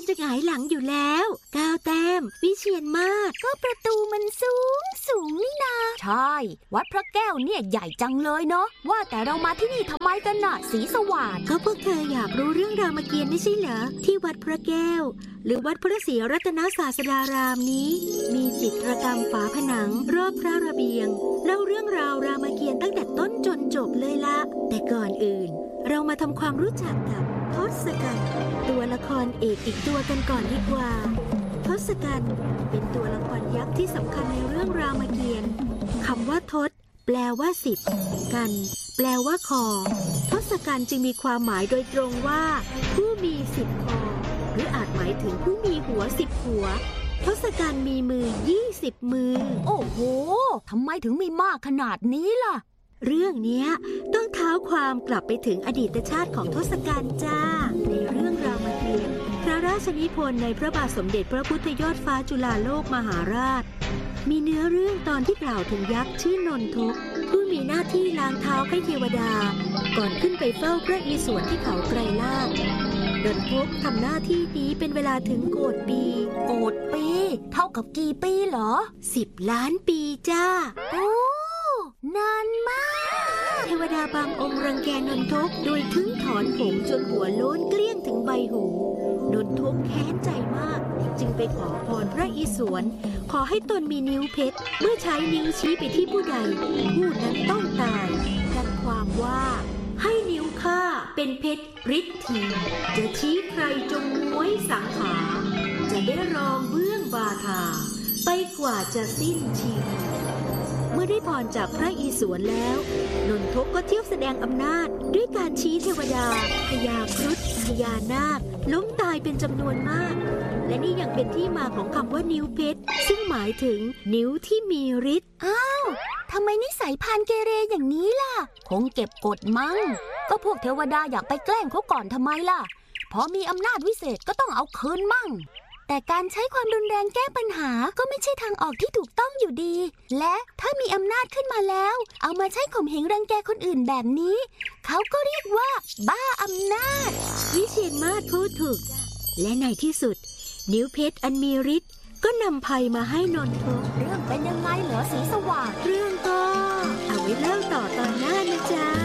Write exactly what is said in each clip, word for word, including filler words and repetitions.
จะหงายหลังอยู่แล้วเก้าแต้มวิเชียรมาศก็ประตูมันสูงสูงนี่นาใช่วัดพระแก้วเนี่ยใหญ่จังเลยเนาะว่าแต่เรามาที่นี่ทำไมกันน่ะศรีสว่างก็พวกเธออยากรู้เรื่องรามเกียรติ์ไม่ใช่เหรอที่วัดพระแก้วหรือวัดพระศรีรัตนศาสดารามนี้มีจิตรกรรมฝาผนังรอบพระระเบียงเล่าเรื่องราวรามเกียรติ์ตั้งแต่ต้นจนจบเลยละแต่ก่อนอื่นเรามาทำความรู้จักกับทศกัณฐ์ตัวละครเอกอีกตัวกันก่อนดีกว่าทศกัณฐ์เป็นตัวละครยักษ์ที่สำคัญในเรื่องรามเกียรติ์คำว่าทศแปลว่าสิบกันแปลว่าคอทศกัณฐ์จึงมีความหมายโดยตรงว่าผู้มีสิบคอหรืออาจหมายถึงผู้มีหัวสิบหัวทศกัณฐ์มีมือยี่สิบมือโอ้โหทำไมถึงมีมากขนาดนี้ล่ะเรื่องนี้ต้องเท้าความกลับไปถึงอดีตชาติของทศกัณฐ์จ้าในเรื่องรามเกียรติ์พระราชนิพนธ์ในพระบาทสมเด็จพระพุทธยอดฟ้าจุฬาโลกมหาราชมีเนื้อเรื่องตอนที่กล่าวถึงยักษ์ชื่อนนทกผู้มีหน้าที่ล้างเท้าให้เทวดาก่อนขึ้นไปเฝ้าพระอิศวรที่เขาไกรลาภนนทกทำหน้าที่นี้เป็นเวลาถึงโกฏปีโกฏปีเท่ากับกี่ปีเหรอสิบล้านปีจ้าโอ้นานมากเทวดาบางองค์รังแกนนทกโดยทึ่งถอนผมจนหัวโล้นเกลี้ยงถึงใบหูนนทกแค้นใจมากจึงไปขอพรพระอิศวรขอให้ตนมีนิ้วเพชรเมื่อใช้นิ้วชี้ไปที่ผู้ใดผู้นั้นต้องตายกันความว่าให้นิ้วข้าเป็นเพชรฤทธิ์ทีจะชี้ใครจงม้วยสังหาจะได้รองเบื้องบาทาไปกว่าจะสิ้นชีวิตเมื่อได้พรจากพระอิศวรแล้วนนทกก็เที่ยวแสดงอำนาจด้วยการชี้เทวดาพญาครุฑพญานาคล้มตายเป็นจำนวนมากและนี่ยังเป็นที่มาของคำว่านิ้วเพชรซึ่งหมายถึงนิ้วที่มีฤทธิ์อ้าวทำไมนิสัยพานเกเรอย่างนี้ล่ะคงเก็บกดมั้งก็พวกเทวดาอยากไปแกล้งเขาก่อนทำไมล่ะพอมีอำนาจวิเศษก็ต้องเอาคืนมั่งแต่การใช้ความรุนแรงแก้ปัญหาก็ไม่ใช่ทางออกที่ถูกต้องอยู่ดีและถ้ามีอำนาจขึ้นมาแล้วเอามาใช้ข่มเหงรังแกคนอื่นแบบนี้เขาก็เรียกว่าบ้าอำนาจวิเชียรมาศพูดถูกและในที่สุดนิ้วเพชรอันมีฤทธิ์ก็นำภัยมาให้นนทกเรื่องเป็นยังไงเหรอสีสว่างเรื่องก็เอาไว้เล่าต่อตอนหน้านะจ๊ะ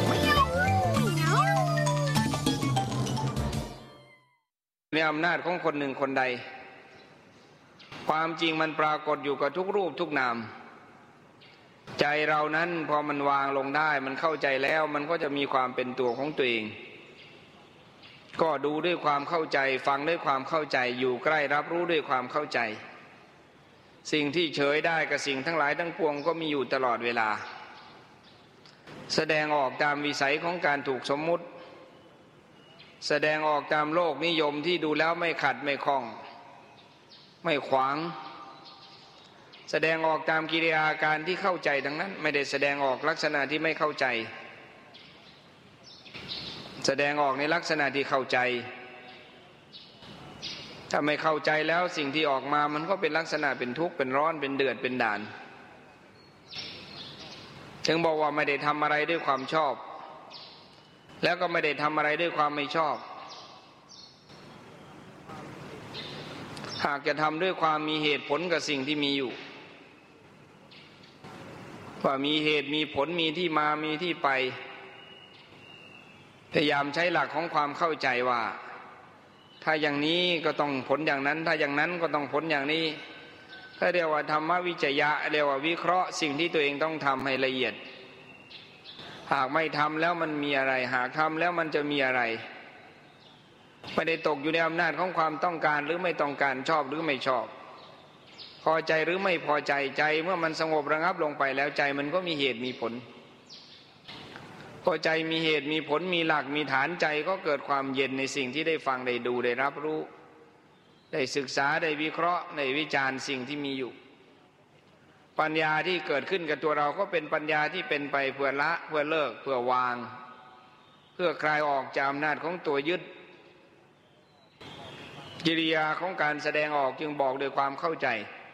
ในอำนาจของคนหนึ่งคนใดความจริงมันปรากฏอยู่กับทุกรูปทุกนามใจเรานั้นพอมันวางลงได้มันเข้าใจแล้วมันก็จะมีความเป็นตัวของตัวเองก็ดูด้วยความเข้าใจฟังด้วยความเข้าใจอยู่ใกล้รับรู้ด้วยความเข้าใจสิ่งที่เฉยได้กับสิ่งทั้งหลายทั้งปวงก็มีอยู่ตลอดเวลาแสดงออกตามวิสัยของการถูกสมมุติแสดงออกตามโลกนิยมที่ดูแล้วไม่ขัดไม่ข้องไม่ขวางแสดงออกตามกิริยาการที่เข้าใจดังนั้นไม่ได้แสดงออกลักษณะที่ไม่เข้าใจแสดงออกในลักษณะที่เข้าใจถ้าไม่เข้าใจแล้วสิ่งที่ออกมามันก็เป็นลักษณะเป็นทุกข์เป็นร้อนเป็นเดือดเป็นด่านจึงบอกว่าไม่ได้ทำอะไรด้วยความชอบแล้วก็ไม่ได้ทำอะไรด้วยความไม่ชอบหากจะทำด้วยความมีเหตุผลกับสิ่งที่มีอยู่ว่ามีเหตุมีผลมีที่มามีที่ไปพยายามใช้หลักของความเข้าใจว่าถ้าอย่างนี้ก็ต้องผลอย่างนั้นถ้าอย่างนั้นก็ต้องผลอย่างนี้ถ้าเรียกว่าธรรมวิจยะเรียกว่าวิเคราะห์สิ่งที่ตัวเองต้องทำให้ละเอียดหากไม่ทำแล้วมันมีอะไรหากทำแล้วมันจะมีอะไรไม่ได้ตกอยู่ในอำนาจของความต้องการหรือไม่ต้องการชอบหรือไม่ชอบพอใจหรือไม่พอใจใจเมื่อมันสงบระงับลงไปแล้วใจมันก็มีเหตุมีผลพอใจมีเหตุมีผลมีหลักมีฐานใจก็เกิดความเย็นในสิ่งที่ได้ฟังได้ดูได้รับรู้ได้ศึกษาได้วิเคราะห์ได้วิจารณ์สิ่งที่มีอยู่ปัญญาที่เกิดขึ้นกับตัวเราก็เป็นปัญญาที่เป็นไปเพื่อละเพื่อเลิกเพื่อวางเพื่อคลายออกจากอำนาจของตัวยึดกิริยาของการแสดงออกจึงบอกด้วยความเข้าใจ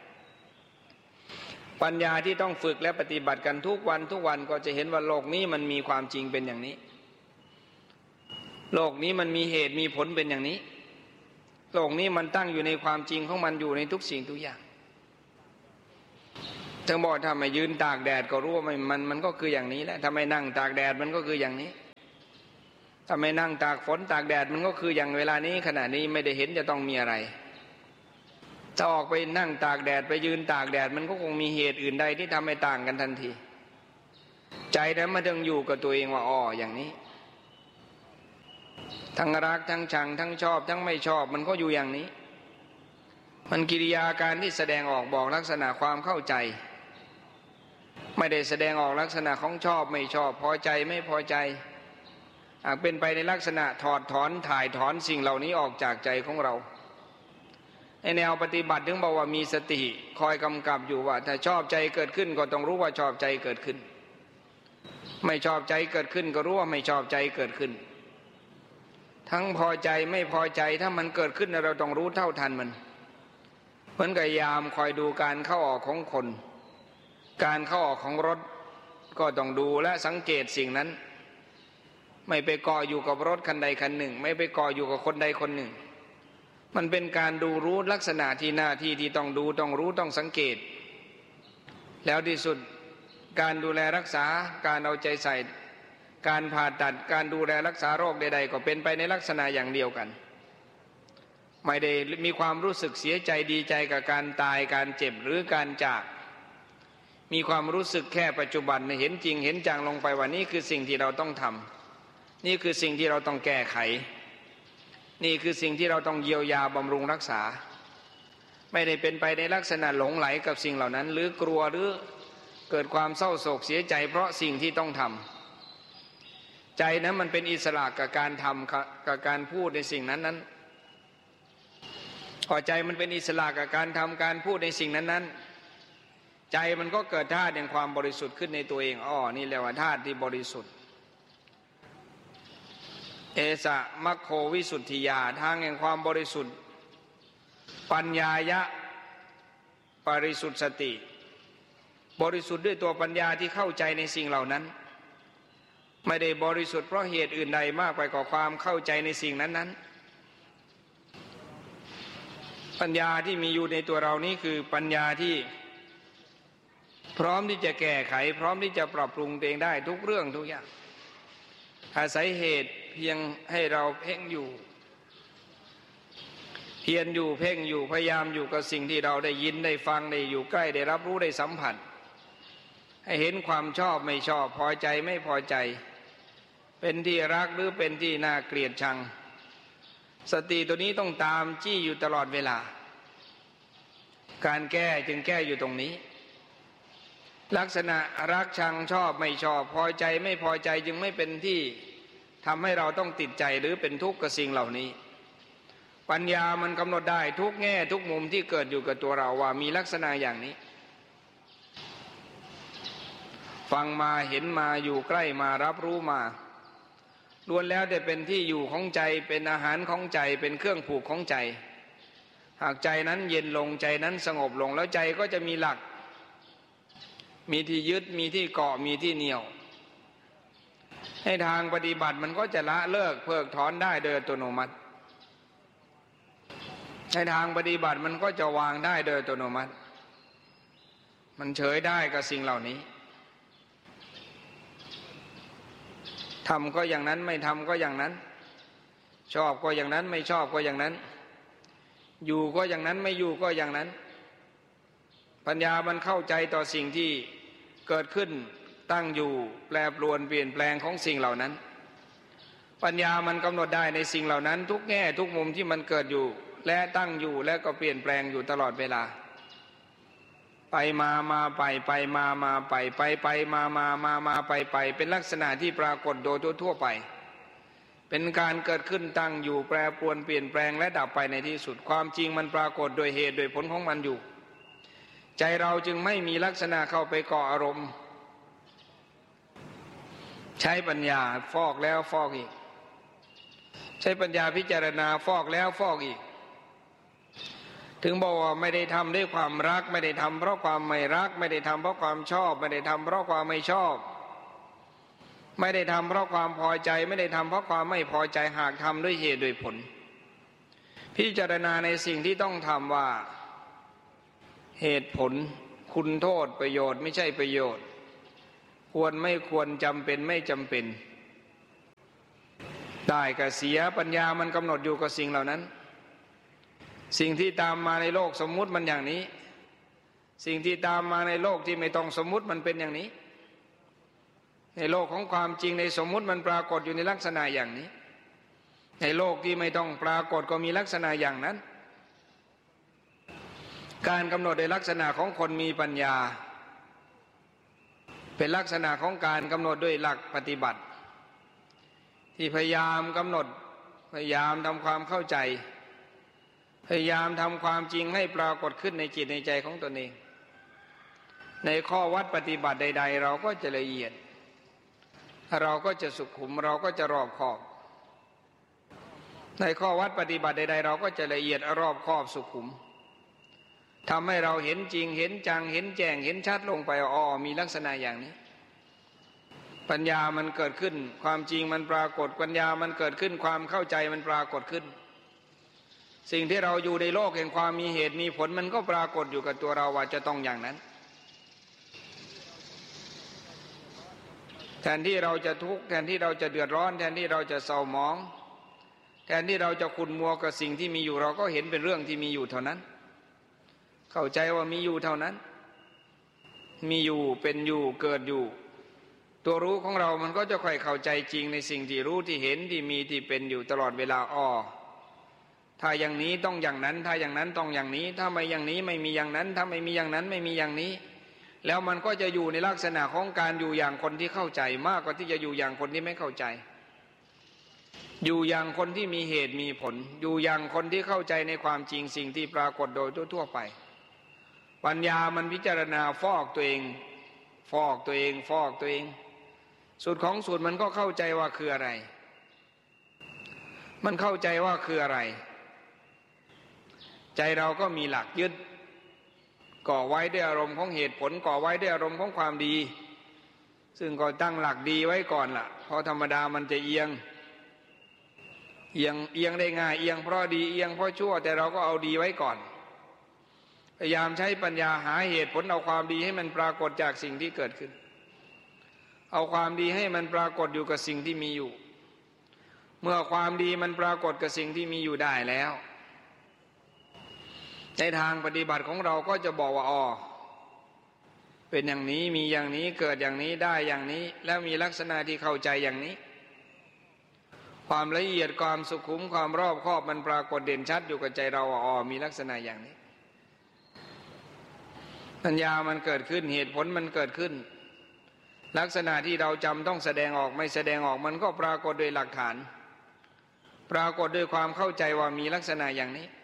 ปัญญาที่ต้องฝึกและปฏิบัติกันทุกวันทุกวันก็จะเห็นว่าโลกนี้มันมีความจริงเป็นอย่างนี้โลกนี้มันมีเหตุมีผลเป็นอย่างนี้โลกนี้มันตั้งอยู่ในความจริงของมันอยู่ในทุกสิ่งทุกอย่างถึงบอกถ้าไม่ยืนตากแดดก็รู้ว่ามันมันก็คืออย่างนี้แหละถ้าไม่นั่งตากแดดมันก็คืออย่างนี้ถ้าไม่นั่งตากฝนตากแดดมันก็คืออย่างเวลานี้ขณะนี้ไม่ได้เห็นจะต้องมีอะไรถ้าออกไปนั่งตากแดดไปยืนตากแดดมันก็คงมีเหตุอื่นใดที่ทำให้ต่างกันทันทีใจนั้นมันต้องอยู่กับตัวเองว่าอ๋ออย่างนี้ทั้งรักทั้งชังทั้งชอบทั้งไม่ชอบมันก็อยู่อย่างนี้มันกิริยาการที่แสดงออกบอกลักษณะความเข้าใจไม่ได้แสดงออกลักษณะของชอบไม่ชอบพอใจไม่พอใจหากเป็นไปในลักษณะถอดถอนถ่ายถอนสิ่งเหล่านี้ออกจากใจของเราในแนวปฏิบัติถึงบอกว่ามีสติคอยกำกับอยู่ว่าถ้าชอบใจเกิดขึ้นก็ต้องรู้ว่าชอบใจเกิดขึ้นไม่ชอบใจเกิดขึ้นก็รู้ว่าไม่ชอบใจเกิดขึ้นทั้งพอใจไม่พอใจถ้ามันเกิดขึ้นเราต้องรู้เท่าทันมันเหมือนกับยามคอยดูการเข้าออกของคนการเข้าออกของรถก็ต้องดูและสังเกตสิ่งนั้นไม่ไปเกาะอยู่กับรถคันใดคันหนึ่งไม่ไปเกาะอยู่กับคนใดคนหนึ่งมันเป็นการดูรู้ลักษณะที่หน้าที่ที่ต้องดูต้องรู้ต้องสังเกตแล้วที่สุดการดูแลรักษาการเอาใจใส่การผ่าตัดการดูแลรักษาโรคใดๆก็เป็นไปในลักษณะอย่างเดียวกันไม่ได้มีความรู้สึกเสียใจดีใจกับการตายการเจ็บหรือการจากมีความรู้สึกแค่ปัจจุบันเห็นจริงเห็นจังลงไปว่านี่คือสิ่งที่เราต้องทำนี่คือสิ่งที่เราต้องแก้ไขนี่คือสิ่งที่เราต้องเยียวยาบำรุงรักษาไม่ได้เป็นไปในลักษณะหลงไหลกับสิ่งเหล่านั้นหรือกลัวหรือเกิดความเศร้าโศกเสียใจเพราะสิ่งที่ต้องทำใจนั้นมันเป็นอิสระกับการทำกับการพูดในสิ่งนั้นนั้นพอใจมันเป็นอิสระกับการทำการพูดในสิ่งนั้นนั้นใจมันก็เกิดธาตุแห่งความบริสุทธิ์ขึ้นในตัวเองอ๋อนี่เรียกว่าธาตุที่บริสุทธิ์เอสะมัคโควิสุทธิยาทางแห่งความบริสุทธิ์ปัญญายะปริสุทธิสติบริสุทธิ์ด้วยตัวปัญญาที่เข้าใจในสิ่งเหล่านั้นไม่ได้บริสุทธิ์เพราะเหตุอื่นใดมากไปกว่าความเข้าใจในสิ่งนั้นๆปัญญาที่มีอยู่ในตัวเรานี้คือปัญญาที่พร้อมที่จะแก้ไขพร้อมที่จะปรับปรุงตัวเองได้ทุกเรื่องทุกอย่างอาศัยเหตุเพียงให้เราเพ่งอยู่เพียรอยู่เพ่งอยู่พยายามอยู่กับสิ่งที่เราได้ยินได้ฟังได้อยู่ใกล้ได้รับรู้ได้สัมผัสให้เห็นความชอบไม่ชอบพอใจไม่พอใจเป็นที่รักหรือเป็นที่น่าเกลียดชังสติตัวนี้ต้องตามจี้อยู่ตลอดเวลาการแก้จึงแก้อยู่ตรงนี้ลักษณะรักชังชอบไม่ชอบพอใจไม่พอใจจึงไม่เป็นที่ทำให้เราต้องติดใจหรือเป็นทุกข์กับสิ่งเหล่านี้ปัญญามันกำหนดได้ทุกแง่ทุกมุมที่เกิดอยู่กับตัวเราว่ามีลักษณะอย่างนี้ฟังมาเห็นมาอยู่ใกล้มารับรู้มาล้วนแล้วแต่เป็นที่อยู่ของใจเป็นอาหารของใจเป็นเครื่องผูกของใจหากใจนั้นเย็นลงใจนั้นสงบลงแล้วใจก็จะมีหลักมีที่ยึดมีที่เกาะมีที่เหนี่ยวให้ทางปฏิบัติมันก็จะละเลิกเพิกถอนได้โดยอัตโนมัติให้ทางปฏิบัติมันก็จะวางได้โดยอัตโนมัติมันเฉยได้กับสิ่งเหล่านี้ทำก็อย่างนั้นไม่ทำก็อย่างนั้นชอบก็อย่างนั้นไม่ชอบก็อย่างนั้นอยู่ก็อย่างนั้นไม่อยู่ก็อย่างนั้นปัญญามันเข้าใจต่อสิ่งที่เกิดขึ้นตั้งอยู่แปรปรวนเปลี่ยนแปลงของสิ่งเหล่านั้นปัญญามันกำหนดได้ในสิ่งเหล่านั้นทุกแง่ทุกมุมที่มันเกิดอยู่และตั้งอยู่และก็เปลี่ยนแปลงอยู่ตลอดเวลาไปมามาไปไปมามาไปไปไปมามามามาไปไปเป็นลักษณะที่ปรากฏโดยทั่วไปเป็นการเกิดขึ้นตั้งอยู่แปรปรวนเปลี่ยนแปลงและดับไปในที่สุดความจริงมันปรากฏโดยเหตุโดยผลของมันอยู่ใจเราจึงไม่มีลักษณะเข้าไปเกาะอารมณ์ใช้ปัญญาฟอกแล้วฟอกอีกใช้ปัญญาพิจารณาฟอกแล้วฟอกอีกถึงบอกว่าไม่ได้ทำด้วยความรักไม่ได้ทำเพราะความไม่รักไม่ได้ทำเพราะความชอบไม่ได้ทำเพราะความไม่ชอบไม่ได้ทำเพราะความพอใจไม่ได้ทำเพราะความไม่พอใจหากทำด้วยเหตุด้วยผลพิจารณาในสิ่งที่ต้องทำว่าเหตุผลคุณโทษประโยชน์ไม่ใช่ประโยชน์ควรไม่ควรจำเป็นไม่จำเป็นได้กับเสียปัญญามันกำหนดอยู่กับสิ่งเหล่านั้นสิ่งที่ตามมาในโลกสมมุติมันอย่างนี้สิ่งที่ตามมาในโลกที่ไม่ต้องสมมุติมันเป็นอย่างนี้ในโลกของความจริงในสมมุติมันปรากฏอยู่ในลักษณะอย่างนี้ในโลกที่ไม่ต้องปรากฏก็มีลักษณะอย่างนั้นการกำหนดในลักษณะของคนมีปัญญาเป็นลักษณะของการกำหนดด้วยหลักปฏิบัติที่พยายามกำหนดพยายามทำความเข้าใจพยายามทำความจริงให้ปรากฏขึ้นในจิตในใจของตนเองในข้อวัดปฏิบัติใดๆเราก็จะละเอียดเราก็จะสุขุมเราก็จะรอบคอบในข้อวัดปฏิบัติใดๆเราก็จะละเอียดรอบคอบสุขุมทำให้เราเห็นจริงเห็นจังเห็นแจ้งเห็นชัดลงไปอ๋อมีลักษณะอย่างนี้ปัญญามันเกิดขึ้นความจริงมันปรากฏปัญญามันเกิดขึ้นความเข้าใจมันปรากฏขึ้นสิ่งที่เราอยู่ในโลกแห่งความมีเหตุมีผลมันก็ปรากฏอยู่กับตัวเราว่าจะต้องอย่างนั้นแทนที่เราจะทุกข์แทนที่เราจะเดือดร้อนแทนที่เราจะเศร้าหมองแทนที่เราจะขุ่นมัวกับสิ่งที่มีอยู่เราก็เห็นเป็นเรื่องที่มีอยู่เท่านั้นเข้าใจว่ามีอยู่เท่านั้นมีอยู่เป็นอยู่เกิดอยู่ตัวรู้ของเรามันก็จะค่อยเข้าใจจริงในสิ่งที่รู้ที่เห็นที่มีที่เป็นอยู่ตลอดเวลาอ้อถ้าอย่างนี้ต้องอย่างนั้นถ้าอย่างนั้นต้องอย่างนี้ถ้าไม่อย่างนี้ไม่มีอย่างนั้นถ้าไม่มีอย่างนั้นไม่มีอย่างนี้แล้วมันก็จะอยู่ในลักษณะของการอยู่อย่างคนที่เข้าใจมากกว่าที่จะอยู่อย่างคนที่ไม่เข้าใจอยู่อย่างคนที่มีเหตุมีผลอยู่อย่างคนที่เข้าใจในความจริงสิ่งที่ปรากฏโดยทั่วๆไปปัญญามันพิจารณาฟอกตัวเองฟอกตัวเองฟอกตัวเองสุดของสุดมันก็เข้าใจว่าคืออะไรมันเข้าใจว่าคืออะไรใจเราก็มีหลักยึดก่อไว้ด้วยอารมณ์ของเหตุผลก่อไว้ด้วยอารมณ์ของความดีซึ่งก็ตั้งหลักดีไว้ก่อนล่ะเพราะธรรมดามันจะเอียงเอียงเอียงได้ง่ายเอียงเพราะดีเอียงเพราะชั่วแต่เราก็เอาดีไว้ก่อนพยายามใช้ปัญญาหาเหตุผลเอาความดีให้มันปรากฏจากสิ่งที่เกิดขึ้นเอาความดีให้มันปรากฏอยู่กับสิ่งที่มีอยู่เมื่อความดีมันปรากฏกับสิ่งที่มีอยู่ได้แล้วในทางปฏิบัติของเราก็จะบอกว่าอ๋อเป็นอย่างนี้มีอย่างนี้เกิดอย่างนี้ได้อย่างนี้แล้วมีลักษณะที่เข้าใจอย่างนี้ความละเอียดความสุขุมความรอบคอบมันปรากฏเด่นชัดอยู่กับใจเราอ๋อมีลักษณะอย่างนี้ปัญญามันเกิดขึ้นเหตุผลมันเกิดขึ้นลักษณะที่เราจำต้องแสดงออกไม่แสดงออกมันก็ปรากฏโดยหลักฐานปรากฏด้วยความเข้าใจว่ามีลักษณะอย่างนี้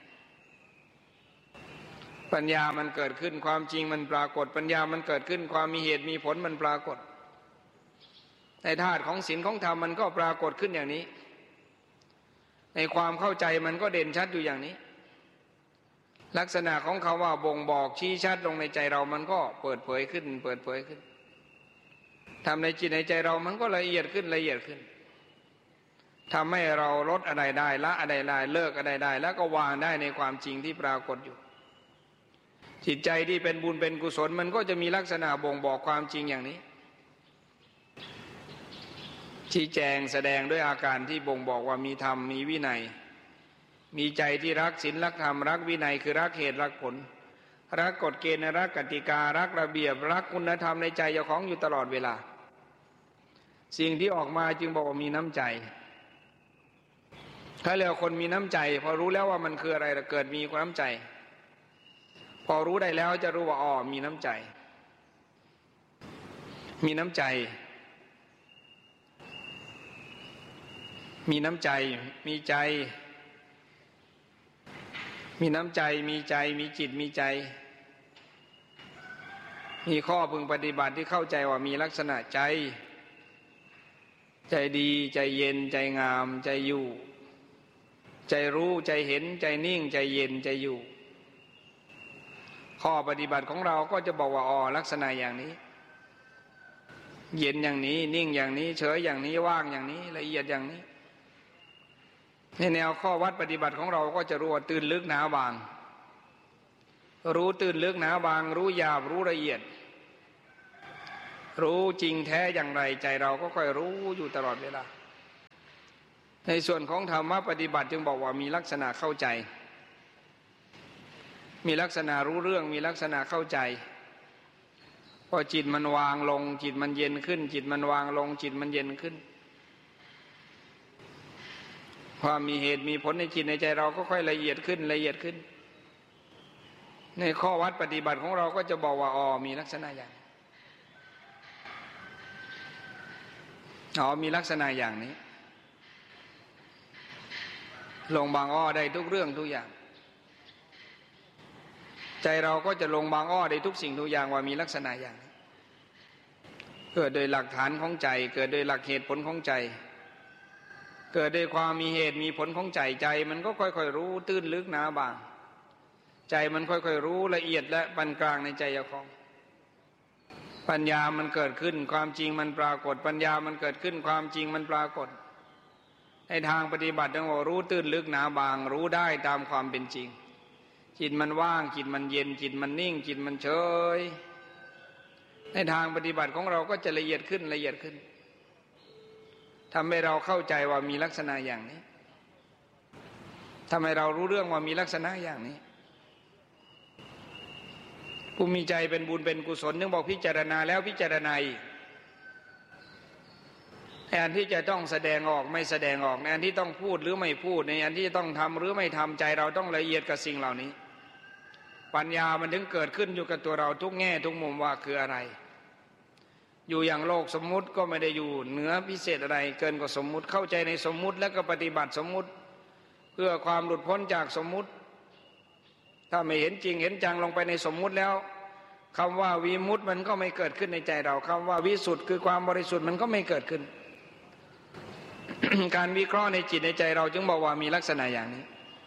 ปัญญามันเกิดขึ้นความจริงมันปรากฏปัญญามันเกิดขึ้นความมีเหตุมีผลมันปรากฏในธาตุของศีลของธรรมมันก็ปรากฏขึ้นอย่างนี้ในความเข้าใจมันก็เด่นชัดอยู่อย่างนี้ลักษณะของเขาว่าบ่งบอกชี้ชัดลงในใจเรามันก็เปิดเผยขึ้นเปิดเผยขึ้นทำในจิตในใจเรามันก็ละเอียดขึ้นละเอียดขึ้นทำให้เราลดอะไรได้ละอะไรได้เลิกอะไรได้แล้วก็วางได้ในความจริงที่ปรากฏอยู่จิตใจที่เป็นบุญเป็นกุศลมันก็จะมีลักษณะบ่งบอกความจริงอย่างนี้ชี้แจงแสดงด้วยอาการที่บ่งบอกว่ามีธรรมมีวินัยมีใจที่รักศีลรักธรรมรักวินัยคือรักเหตุรักผลรักกฎเกณฑ์รักกติการักระเบียบรักคุณธรรมในใจเจ้าของอยู่ตลอดเวลาสิ่งที่ออกมาจึงบอกว่ามีน้ำใจถ้าแล้วคนมีน้ำใจพอรู้แล้วว่ามันคืออะไรเกิดมีความน้ำใจพอรู้ได้แล้วจะรู้ว่าอ๋อมีน้ำใจมีน้ำใจมีน้ำใจมีใจมีน้ำใจมีใจมีจิตมีใจมีข้อพึงปฏิบัติที่เข้าใจว่ามีลักษณะใจใจดีใจเย็นใจงามใจอยู่ใจรู้ใจเห็นใจนิ่งใจเย็นใจอยู่ข้อปฏิบัติของเราก็จะบอกว่าอ๋อลักษณะอย่างนี้เย็นอย่างนี้นิ่งอย่างนี้เฉยอย่างนี้ว่างอย่างนี้ละเอียดอย่างนี้ในแนวข้อวัดปฏิบัติของเราก็จะรู้ว่าตื่นลึกหนาบางรู้ตื่นลึกหนาบางรู้หยาบรู้ละเอียดรู้จริงแท้อย่างไรใจเราก็ค่อยรู้อยู่ตลอดเวลาในส่วนของธรรมะปฏิบัติจึงบอกว่ามีลักษณะเข้าใจมีลักษณะรู้เรื่องมีลักษณะเข้าใจพอจิตมันวางลงจิตมันเย็นขึ้นจิตมันวางลงจิตมันเย็นขึ้นความมีเหตุมีผลในจิตในใจเราก็ค่อยละเอียดขึ้นละเอียดขึ้นในข้อวัดปฏิบัติของเราก็จะบอกว่าอ๋อมีลักษณะอย่างอ๋อมีลักษณะอย่างนี้ลงบางอ้อได้ทุกเรื่องทุกอย่างใจเราก็จะลงบางอ้อได้ทุกสิ่งทุกอย่างว่ามีลักษณะอย่างนี้เกิดโดยหลักฐานของใจเกิดโดยหลักเหตุผลของใจเกิดโดยความมีเหตุมีผลของใจใจมันก็ค่อยๆรู้ตื้นลึกหนาบางใจมันค่อยๆรู้ละเอียดและปานกลางในใจเจ้าของปัญญามันเกิดขึ้นความจริงมันปรากฏปัญญามันเกิดขึ้นความจริงมันปรากฏในทางปฏิบัติต้องบอกรู้ตื้นลึกหนาบางรู้ได้ตามความเป็นจริงจิตมันว่างจิตมันเย็นจิตมันนิ่งจิตมันเฉยในทางปฏิบัติของเราก็จะละเอียดขึ้นละเอียดขึ้นทำให้เราเข้าใจว่ามีลักษณะอย่างนี้ทำให้เรารู้เรื่องว่ามีลักษณะอย่างนี้ผู้มีใจเป็นบุญเป็นกุศลนึกบอกพิจารณาแล้วพิจารณาอีกในอันที่จะต้องแสดงออกไม่แสดงออกในอันที่ต้องพูดหรือไม่พูดในอันที่ต้องทำหรือไม่ทำใจเราต้องละเอียดกับสิ่งเหล่านี้ปัญญามันถึงเกิดขึ้นอยู่กับตัวเราทุกแง่ทุกมุมว่าคืออะไรอยู่อย่างโลกสมมุติก็ไม่ได้อยู่เหนือพิเศษอะไรเกินกว่าสมมุติเข้าใจในสมมุติแล้วก็ปฏิบัติสมมุติเพื่อความหลุดพ้นจากสมมุติถ้าไม่เห็นจริงเห็นจังลงไปในสมมุติแล้วคำว่าวิมุตติมันก็ไม่เกิดขึ้นในใจเราคำว่าวิสุทธิ์คือความบริสุทธิ์มันก็ไม่เกิดขึ้น การวิเคราะห์ในจิตในใจเราจึงบอกว่ามีลักษณะอย่างนี้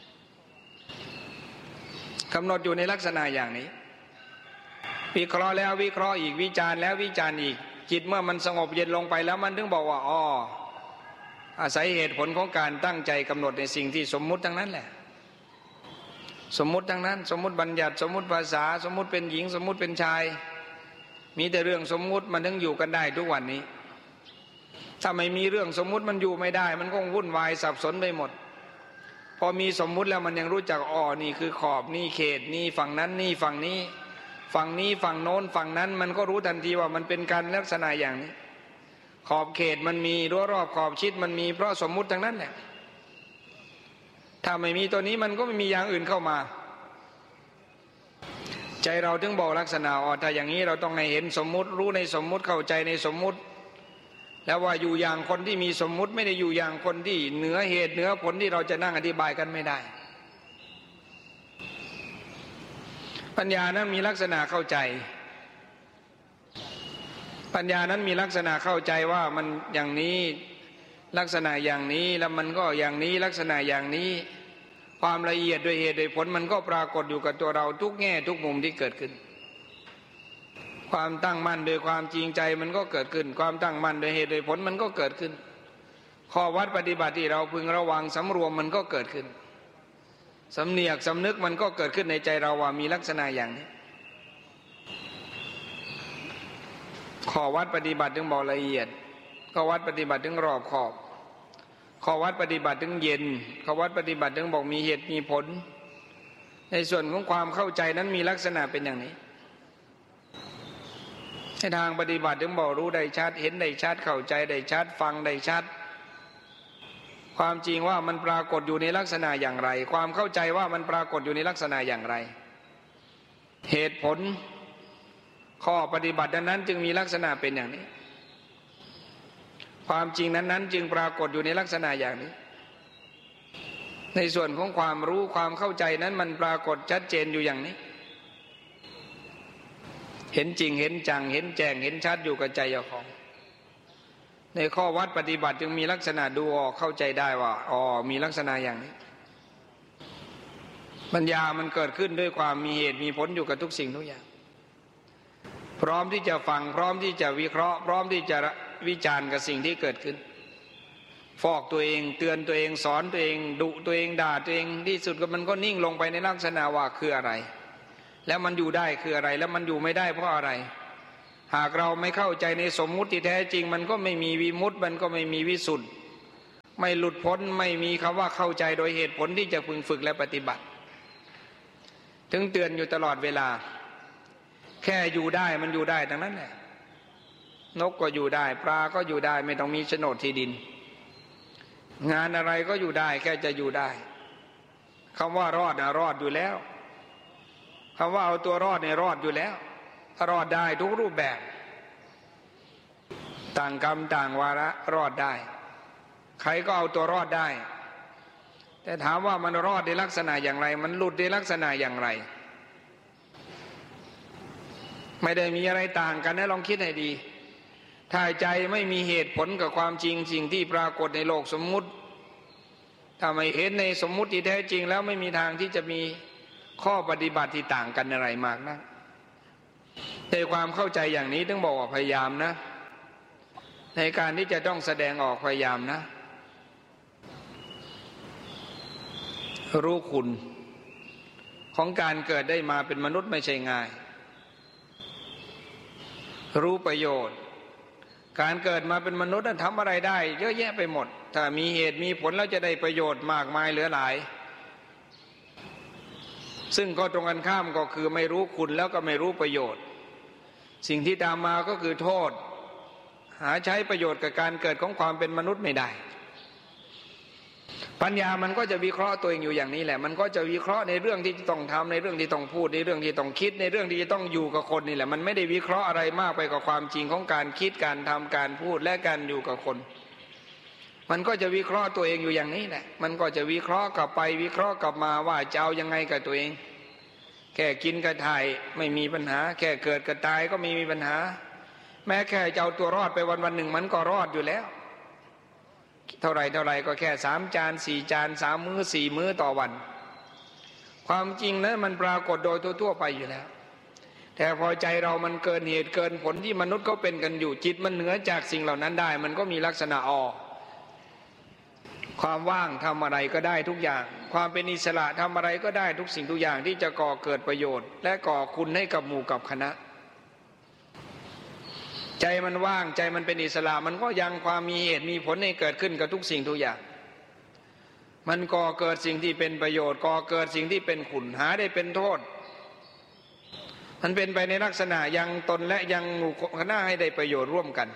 กำหนดอยู่ในลักษณะอย่างนี้วิเคราะห์แล้ววิเคราะห์อีกวิจารณ์แล้ววิจารณ์อีกจิตเมื่อมันสงบเย็นลงไปแล้วมันถึงบอกว่าอ๋ออาศัยเหตุผลของการตั้งใจกำหนดในสิ่งที่สมมุติทั้งนั้นแหละสมมุติทั้งนั้นสมมุติบัญญัติสมมุติภาษาสมมุติเป็นหญิงสมมุติเป็นชายมีแต่เรื่องสมมุติมันถึงอยู่กันได้ทุกวันนี้ถ้าไม่มีเรื่องสมมุติมันอยู่ไม่ได้มันก็วุ่นวายสับสนไปหมดพอมีสมมุติแล้วมันยังรู้จักอ๋อนี่คือขอบนี่เขตนี่ฝั่งนั้นนี่ฝั่งนี้ฝั่งนี้ฝั่งโน้นฝั่งนั้นมันก็รู้ทันทีว่ามันเป็นการลักษณะอย่างนี้ขอบเขตมันมีรั้วรอบขอบชิดมันมีเพราะสมมุติทั้งนั้นแหละถ้าไม่มีตัวนี้มันก็ไม่มีอย่างอื่นเข้ามาใจเราถึงบอกลักษณะอ๋อถ้าอย่างนี้เราต้องให้เห็นสมมุติรู้ในสมมุติเข้าใจในสมมุติแล้วว่าอยู่อย่างคนที่มีสมมุติไม่ได้อยู่อย่างคนที่เหนือเหตุเหนือผลที่เราจะนั่งอธิบายกันไม่ได้ปัญญานั้นมีลักษณะเข้าใจปัญญานั้นมีลักษณะเข้าใจว่ามันอย่างนี้ลักษณะอย่างนี้แล้วมันก็อย่างนี้ลักษณะอย่างนี้ความละเอียดโดยเหตุโดยผลมันก็ปรากฏอยู่กับตัวเราทุกแง่ทุกมุมที่เกิดขึ้นความตั้งมั่นโดยความจริงใจมันก็เกิดขึ้นความตั้งมั่นโดยเหตุโดยผลมันก็เกิดขึ้นข้อวัดปฏิบัติที่เราพึงระวังสำรวมมันก็เกิดขึ้นสำเนียกสำนึกมันก็เกิดขึ้นในใจเราว่ามีลักษณะอย่างนี้ข้อวัดปฏิบัติถึงบอกละเอียดข้อวัดปฏิบัติถึงรอบขอบข้อวัดปฏิบัติถึงเย็นข้อวัดปฏิบัติถึงบอกมีเหตุมีผลในส่วนของความเข้าใจนั้นมีลักษณะเป็นอย่างนี้ในทางปฏิบัติถึงบอกรู้ได้ชัดเห็นได้ชัดเข้าใจได้ชัดฟังได้ชัดความจริงว่ามันปรากฏอยู่ในลักษณะอย่างไรความเข้าใจว่ามันปรากฏอยู่ในลักษณะอย่างไรเหตุผลข้อปฏิบัตินั้นจึงมีลักษณะเป็นอย่างนี้ความจริงนั้นๆจึงปรากฏอยู่ในลักษณะอย่างนี้ในส่วนของความรู้ความเข้าใจนั้นมันปรากฏชัดเจนอยู่อย่างนี้เห็นจริงเห็นจังเห็นแจ้งเห็นชัดอยู่กับใจเจ้าของในข้อวัดปฏิบัติจึงมีลักษณะดูออกเข้าใจได้ว่าอ๋อมีลักษณะอย่างนี้ปัญญามันเกิดขึ้นด้วยความมีเหตุมีผลอยู่กับทุกสิ่งทุกอย่างพร้อมที่จะฟังพร้อมที่จะวิเคราะห์พร้อมที่จะวิจารณ์กับสิ่งที่เกิดขึ้นฟอกตัวเองเตือนตัวเองสอนตัวเองดุตัวเองด่าตัวเองที่สุดก็มันก็นิ่งลงไปในลักษณะว่าคืออะไรแล้วมันอยู่ได้คืออะไรแล้วมันอยู่ไม่ได้เพราะอะไรหากเราไม่เข้าใจในสมมุติที่แท้จริงมันก็ไม่มีวิมุตติมันก็ไม่มีวิสุทธิ์ไม่หลุดพ้นไม่มีคำว่าเข้าใจโดยเหตุผลที่จะพึงฝึกและปฏิบัติถึงเตือนอยู่ตลอดเวลาแค่อยู่ได้มันอยู่ได้ทั้งนั้นแหละนกก็อยู่ได้ปลาก็อยู่ได้ไม่ต้องมีโฉนดที่ดินงานอะไรก็อยู่ได้แค่จะอยู่ได้คำว่ารอดนะรอดอยู่แล้วคำว่าเอาตัวรอดเนี่ยรอดอยู่แล้วรอดได้ทุกรูปแบบต่างกรรมต่างวาระรอดได้ใครก็เอาตัวรอดได้แต่ถามว่ามันรอดในลักษณะอย่างไรมันหลุดในลักษณะอย่างไรไม่ได้มีอะไรต่างกันนะลองคิดให้ดีถ้าใจไม่มีเหตุผลกับความจริงสิ่งที่ปรากฏในโลกสมมุติถ้าไม่เห็นในสมมุติที่แท้จริงแล้วไม่มีทางที่จะมีข้อปฏิบัติที่ต่างกันอะไรมากนะในความเข้าใจอย่างนี้ต้องบอกว่าพยายามนะในการที่จะต้องแสดงออกพยายามนะรู้คุณของการเกิดได้มาเป็นมนุษย์ไม่ใช่ง่ายรู้ประโยชน์การเกิดมาเป็นมนุษย์นั้นทำอะไรได้เยอะแยะไปหมดถ้ามีเหตุมีผลแล้วจะได้ประโยชน์มากมายเหลือหลายซึ่งก็ตรงกันข้ามก็คือไม่รู้คุณแล้วก็ไม่รู้ประโยชน์สิ่งที่ตามมาก็คือโทษหาใช้ประโยชน์กับการเกิดของความเป็นมนุษย์ไม่ได้ปัญญามันก็จะวิเคราะห์ตัวเองอยู่อย่างนี้แหละมันก็จะวิเคราะห์ในเรื่องที่ต้องทำในเรื่องที่ต้องพูดในเรื่องที่ต้องคิดในเรื่องที่จะต้องอยู่กับคนนี่แหละมันไม่ได้วิเคราะห์อะไรมากไปกว่าความจริงของการคิดการทำการพูดและการอยู่กับคนมันก็จะวิเคราะห์ตัวเองอยู่อย่างนี้แหละมันก็จะวิเคราะห์กลับไปวิเคราะห์กลับมาว่าจะเอายังไงกับตัวเองแค่กินกับถ่ายไม่มีปัญหาแค่เกิดกับตายก็ไม่มีปัญหาแม้แค่จะเอาตัวรอดไปวันวันหนึ่งมันก็รอดอยู่แล้วเท่าไรเท่าไรก็แค่สามจานสี่จานสามมื้อสี่มื้อต่อวันความจริงนะมันปรากฏโดยทั่วๆไปอยู่แล้วแต่พอใจเรามันเกินเหตุเกินผลที่มนุษย์เขาเป็นกันอยู่จิตมันเหนือจากสิ่งเหล่านั้นได้มันก็มีลักษณะออความว่างทำอะไรก็ได้ทุกอย่างความเป็นอิสระทำอะไรก็ได้ทุกสิ่งทุกอย่างที่จะก่อเกิดประโยชน์และก่อคุณให้กับหมู่กับคณะใจมันว่างใจมันเป็นอิสระมันก็ยังความมีเหตุมีผลให้เกิดขึ้นกับทุกสิ่งทุกอย่างมันก่อเกิดสิ่งที่เป็นประโยชน์ก่อเกิดสิ่งที่เป็นขุนหาได้เป็นโทษมันเป็นไปในลักษณะยังตนและยังหมู่คณะให้ได้ประโยชน์ร่วมกัน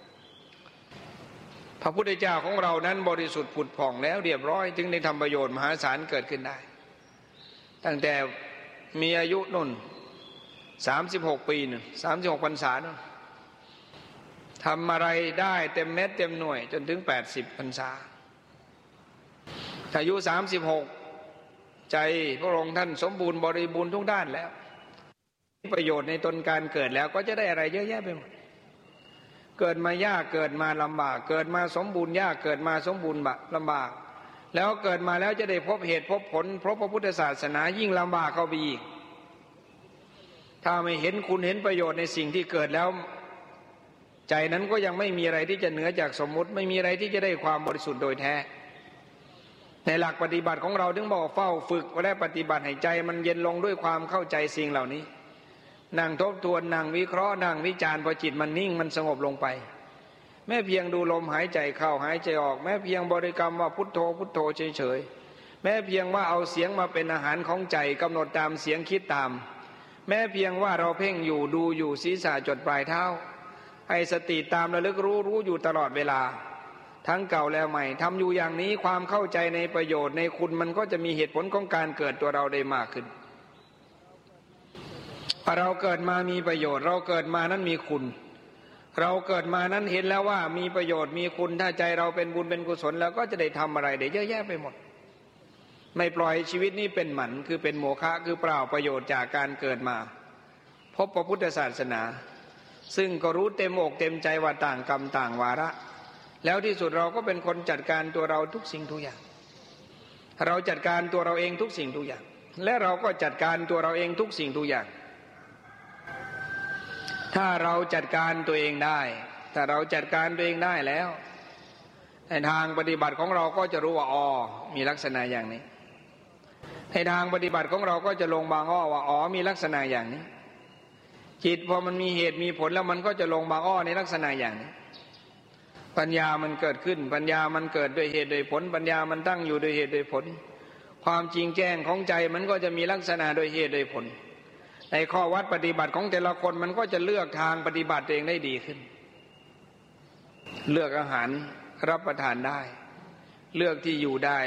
พระพุทธเจ้าของเรานั้นบริสุทธิ์ผุดผ่องแล้วเรียบร้อยจึงได้ทำประโยชน์มหาศาลเกิดขึ้นได้ตั้งแต่มีอายุนุ่นสามสิบหกปีนึงสามสิบหกพรรษานึงทำอะไรได้เต็มเม็ดเต็มหน่วยจนถึงแปดสิบพรรษาอายุสามสิบหกใจพระองค์ท่านสมบูรณ์บริบูรณ์ทุกด้านแล้วประโยชน์ในตนการเกิดแล้วก็จะได้อะไรเยอะแยะไปหมดเกิดมายากเกิดมาลำบากเกิดมาสมบูรณ์ยากเกิดมาสมบูรณ์ลำบากแล้วเกิดมาแล้วจะได้พบเหตุพบผลพบพระพุทธศาสนายิ่งลำบากเข้าไปอีกถ้าไม่เห็นคุณเห็นประโยชน์ในสิ่งที่เกิดแล้วใจนั้นก็ยังไม่มีอะไรที่จะเหนือจากสมมุติไม่มีอะไรที่จะได้ความบริสุทธิ์โดยแท้ในหลักปฏิบัติของเราถึงบอกเฝ้าฝึกและปฏิบัติให้ใจมันเย็นลงด้วยความเข้าใจสิ่งเหล่านี้นั่งทบทวนนั่งวิเคราะห์นั่งวิจารณ์พอจิตมันนิ่งมันสงบลงไปแม้เพียงดูลมหายใจเข้าหายใจออกแม้เพียงบริกรรมว่าพุทโธพุทโธเฉยๆแม้เพียงว่าเอาเสียงมาเป็นอาหารของใจกำหนดตามเสียงคิดตามแม้เพียงว่าเราเพ่งอยู่ดูอยู่ศีรษะจดปลายเท้าให้สติตามระลึกรู้รู้อยู่ตลอดเวลาทั้งเก่าแล้วใหม่ทำอยู่อย่างนี้ความเข้าใจในประโยชน์ในคุณมันก็จะมีเหตุผลของการเกิดตัวเราได้มากขึ้นเราเกิดมามีประโยชน์เราเกิดมานั้นมีคุณเราเกิดมานั้นเห็นแล้วว่ามีประโยชน์มีคุณถ้าใจเราเป็นบุญเป็นกุศลแล้วก็จะได้ทำอะไรได้เยอะแยะไปหมดไม่ปล่อยชีวิตนี้เป็นหมันคือเป็นโมฆะคือเปล่าประโยชน์จากการเกิดมาพบพระพุทธศาสนาซึ่งก็รู้เต็มอกเต็มใจว่าต่างกรรมต่างวาระแล้วที่สุดเราก็เป็นคนจัดการตัวเราทุกสิ่งทุกอย่างเราจัดการตัวเราเองทุกสิ่งทุกอย่างและเราก็จัดการตัวเราเองทุกสิ่งทุกอย่างถ้าเราจัดการตัวเองได้ถ้าเราจัดการตัวเองได้แล้วในทางปฏิบัติของเราก็จะรู้ว่าอ๋อมีลักษณะอย่างนี้ในทางปฏิบัติของเราก็จะลงบางอ้อว่าอ๋อมีลักษณะอย่างนี้จิตพอมันมีเหตุมีผลแล้วมันก็จะลงบางอ้อในลักษณะอย่างนี้ปัญญามันเกิดขึ้นปัญญามันเกิดด้วยเหตุด้วยผลปัญญามันตั้งอยู่ด้วยเหตุด้วยผลความจริงแจ้งของใจมันก็จะมีลักษณะโดยเหตุโดยผลในข้อวัดปฏิบัติของแต่ละคนมันก็จะเลือกทางปฏิบัติเองได้ดีขึ้นเลือกอาหารรับประทานได้เลือกที่อยู่ได้